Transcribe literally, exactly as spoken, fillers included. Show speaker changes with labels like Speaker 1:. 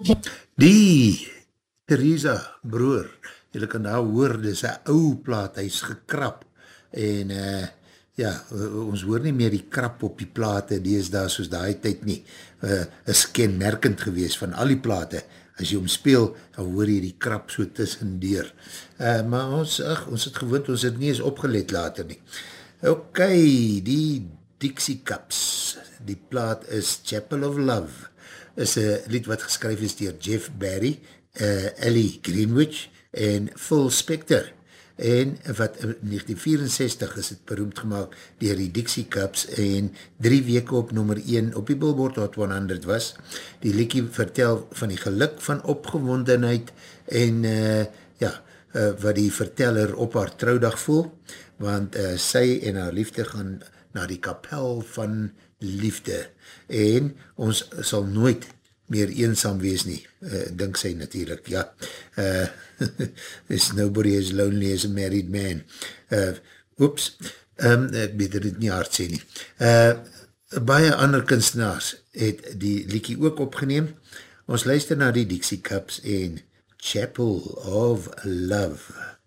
Speaker 1: Die Theresa broer, julle kan daar hoor, dit is een ou plaat, hy is gekrap, en uh, ja, ons hoor nie meer die krap op die plate, die is daar soos die tyd nie, uh, is kenmerkend gewees van al die plate, as jy omspeel, dan hoor jy die krap so tussen deur. Uh, maar ons, ach, ons het gewoond, ons het nie eens opgelet later nie. Ok, die Dixie Cups, die plaat is Chapel of Love, is een lied wat geskryf is dier Jeff Barry, uh, Ellie Greenwich en Phil Spector, en wat in negentien vierenzestig is het beroemd gemaakt dier die Dixie Cups en drie weke op nummer een op die Billboard Hot honderd was. Die liedjie vertel van die geluk van opgewondenheid en uh, ja, uh, wat die verteller op haar trouwdag voel, want uh, sy en haar liefde gaan na die kapel van liefde, en ons sal nooit meer eensaam wees nie, uh, dink sy natuurlijk, ja, uh, is nobody as lonely as a married man, uh, oops, um, ek beter dit nie hard sê nie, uh, baie ander kunstenaars het die liedjie ook opgeneem, ons luister na die Dixie Cups en Chapel of Love.